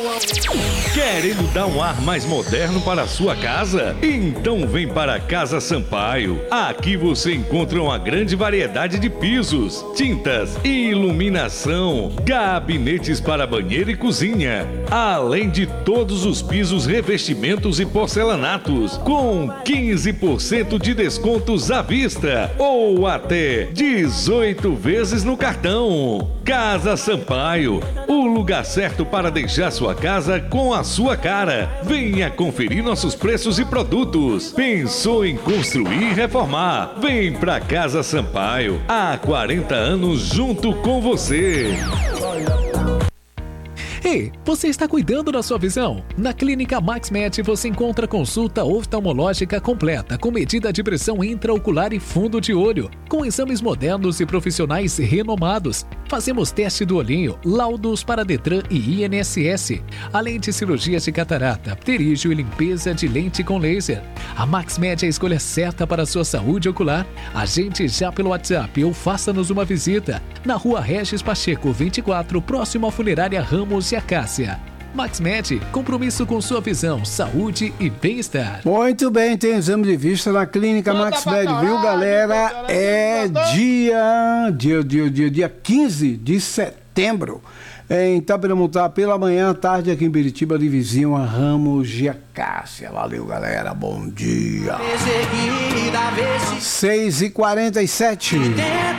Querendo dar um ar mais moderno para a sua casa? Então vem para a Casa Sampaio. Aqui você encontra uma grande variedade de pisos, tintas, iluminação, gabinetes para banheiro e cozinha, além de todos os pisos, revestimentos e porcelanatos, com 15% de descontos à vista ou até 18 vezes no cartão. Casa Sampaio, o lugar certo para deixar sua casa com a sua cara. Venha conferir nossos preços e produtos. Pensou em construir e reformar? Vem pra Casa Sampaio. Há 40 anos junto com você. Ei, você está cuidando da sua visão? Na Clínica MaxMed você encontra consulta oftalmológica completa com medida de pressão intraocular e fundo de olho, com exames modernos e profissionais renomados. Fazemos teste do olhinho, laudos para Detran e INSS, além de cirurgias de catarata, pterígio e limpeza de lente com laser. A MaxMed é a escolha certa para a sua saúde ocular. Agende já pelo WhatsApp ou faça-nos uma visita na Rua Regis Pacheco 24, próximo à Funerária Ramos e Acácia. MaxMed, compromisso com sua visão, saúde e bem-estar. Muito bem, tem exame de vista na Clínica MaxMed, viu, galera? É dia 15 de setembro. Em Itapiramutá, pela manhã, tarde aqui em Biritiba, ali vizinho a Ramos de Acácia. Valeu, galera, bom dia. 6h47.